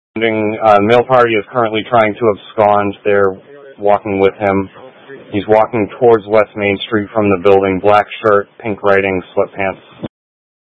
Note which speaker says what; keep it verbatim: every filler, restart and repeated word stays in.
Speaker 1: Uh, the male party is currently trying to abscond. They're walking with him. He's walking towards West Main Street from the building, black shirt, pink writing, sweatpants.